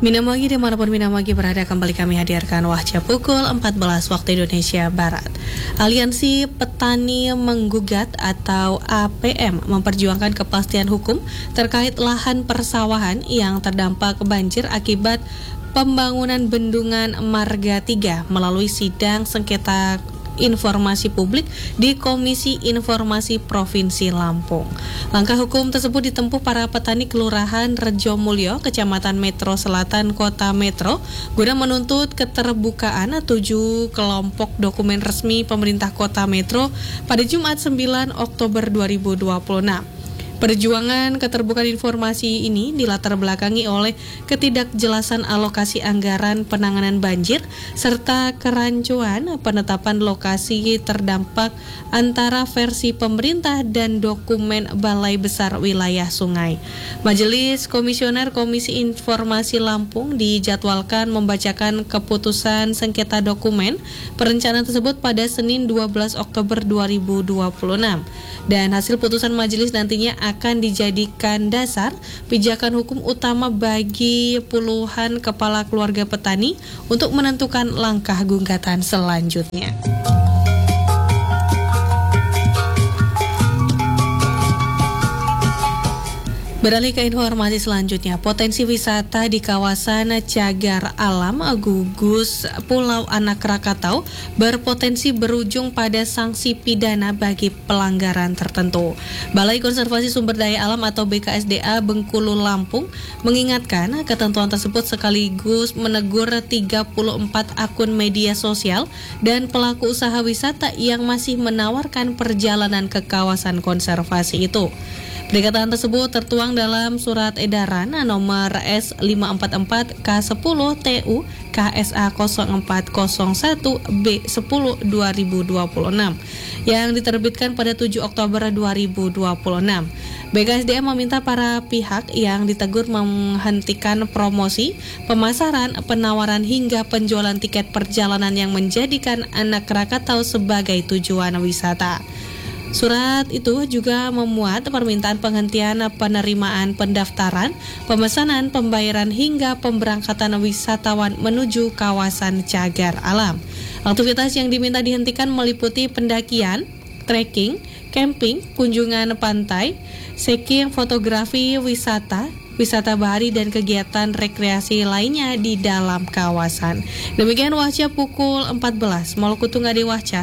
Minamagi dimanapun Minamagi berada, kembali kami hadirkan Wahca pukul 14 waktu Indonesia Barat. Aliansi Petani Menggugat atau APM memperjuangkan kepastian hukum terkait lahan persawahan yang terdampak banjir akibat pembangunan bendungan Marga 3 melalui sidang sengketa informasi publik di Komisi Informasi Provinsi Lampung. Langkah hukum tersebut ditempuh para petani Kelurahan Rejomulyo, Kecamatan Metro Selatan, Kota Metro, guna menuntut keterbukaan 7 kelompok dokumen resmi pemerintah Kota Metro pada Jumat 9 Oktober 2026. Perjuangan keterbukaan informasi ini dilatar belakangi oleh ketidakjelasan alokasi anggaran penanganan banjir serta kerancuan penetapan lokasi terdampak antara versi pemerintah dan dokumen Balai Besar Wilayah Sungai. Majelis Komisioner Komisi Informasi Lampung dijadwalkan membacakan keputusan sengketa dokumen perencanaan tersebut pada Senin 12 Oktober 2026. Dan hasil putusan majelis nantinya akan dijadikan dasar pijakan hukum utama bagi puluhan kepala keluarga petani untuk menentukan langkah gugatan selanjutnya. Beralih ke informasi selanjutnya, potensi wisata di kawasan Cagar Alam Gugus Pulau Anak Krakatau berpotensi berujung pada sanksi pidana bagi pelanggaran tertentu. Balai Konservasi Sumber Daya Alam atau BKSDA Bengkulu Lampung mengingatkan ketentuan tersebut sekaligus menegur 34 akun media sosial dan pelaku usaha wisata yang masih menawarkan perjalanan ke kawasan konservasi itu. Peringatan tersebut tertuang dalam surat edaran nomor S544 K10 TU KSA 0401 B10 2026 yang diterbitkan pada 7 Oktober 2026. BKSDA meminta para pihak yang ditegur menghentikan promosi, pemasaran, penawaran hingga penjualan tiket perjalanan yang menjadikan Anak Krakatau sebagai tujuan wisata. Surat itu juga memuat permintaan penghentian penerimaan pendaftaran, pemesanan, pembayaran hingga pemberangkatan wisatawan menuju kawasan Cagar Alam. Aktivitas yang diminta dihentikan meliputi pendakian, trekking, camping, kunjungan pantai, seking, fotografi, wisata bahari dan kegiatan rekreasi lainnya di dalam kawasan. Demikian Wahca pukul 14. Maluku Tunggal di Wahca.